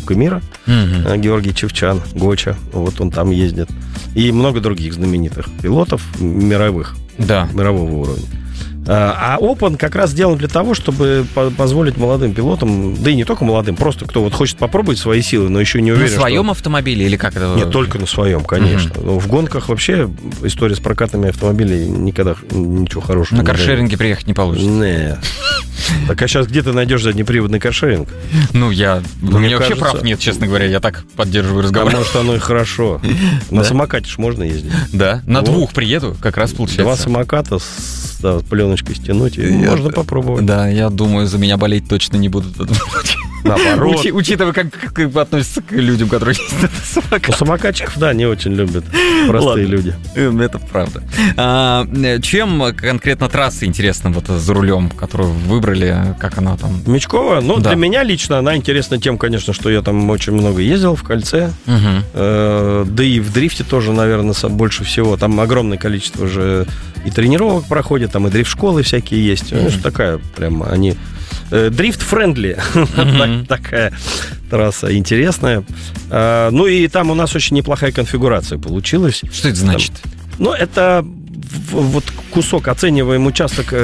Кубка мира. Георгий Чевчан, Гоча, вот он там ездит. И много других знаменитых пилотов мировых, мирового уровня. А Open как раз сделан для того, чтобы позволить молодым пилотам, да и не только молодым, просто кто вот хочет попробовать свои силы, но еще не уверен, на своем автомобиле или как это? Нет, только на своем, конечно. В гонках вообще история с прокатами автомобилей никогда ничего хорошего на каршеринге приехать не получится. Нет. Так а сейчас где ты найдешь заднеприводный каршеринг? У меня вообще прав нет, честно говоря, я так поддерживаю разговор. А может, оно и хорошо. На самокате ж можно ездить. Да, на двух приеду, как раз получается. 2 самоката с пленочкой стянуть, и можно попробовать. Да, я думаю, за меня болеть точно не будут. Наоборот. Учитывая, как относятся к людям, которые ездят на самокатах. Самокатчиков, да, не очень любят простые люди. Это правда. Чем конкретно трасса интересна вот за рулем, которую вы выбрали, как она там? Мечкова? Для меня лично она интересна тем, конечно, что я там очень много ездил в кольце. Да и в дрифте тоже, наверное, больше всего. Там огромное количество уже и тренировок проходит, там и дрифт-школы всякие есть. Такая прям они... Дрифт-френдли. Такая трасса интересная. Ну и там у нас очень неплохая конфигурация получилась. Что это значит? Это вот кусок, оцениваем участок